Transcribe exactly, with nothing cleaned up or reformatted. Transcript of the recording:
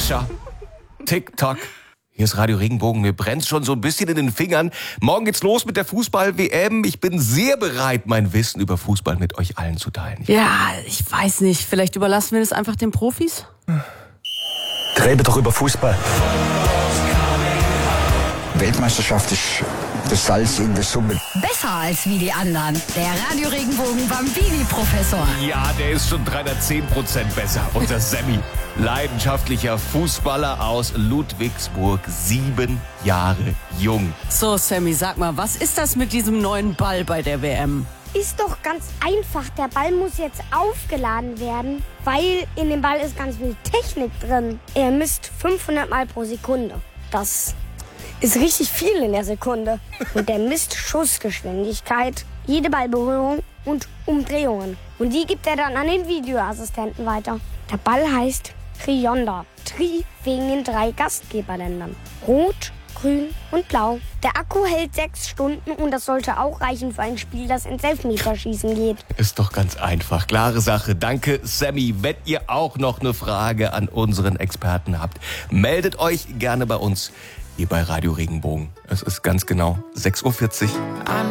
Becher. Tick-Tock. Hier ist Radio Regenbogen. Mir brennt's schon so ein bisschen in den Fingern. Morgen geht's los mit der Fußball-W M. Ich bin sehr bereit, mein Wissen über Fußball mit euch allen zu teilen. Ja, ich weiß nicht. Vielleicht überlassen wir das einfach den Profis? Rede doch über Fußball. Weltmeisterschaft ist das Salz in der Suppe. Besser als wie die anderen. Der Radio Regenbogen Bambini-Professor. Ja, der ist schon dreihundertzehn Prozent besser. Unser Sammy, leidenschaftlicher Fußballer aus Ludwigsburg, sieben Jahre jung. So, Sammy, sag mal, was ist das mit diesem neuen Ball bei der W M? Ist doch ganz einfach. Der Ball muss jetzt aufgeladen werden, weil in dem Ball ist ganz viel Technik drin. Er misst fünfhundert Mal pro Sekunde. Das ist richtig viel in der Sekunde. Und der misst Schussgeschwindigkeit, jede Ballberührung und Umdrehungen. Und die gibt er dann an den Videoassistenten weiter. Der Ball heißt Triyonder. Tri wegen den drei Gastgeberländern. Rot, Grün und Blau. Der Akku hält sechs Stunden und das sollte auch reichen für ein Spiel, das ins Elfmeterschießen geht. Ist doch ganz einfach. Klare Sache. Danke, Sammy. Wenn ihr auch noch eine Frage an unseren Experten habt, meldet euch gerne bei uns hier bei Radio Regenbogen. Es ist ganz genau sechs Uhr vierzig.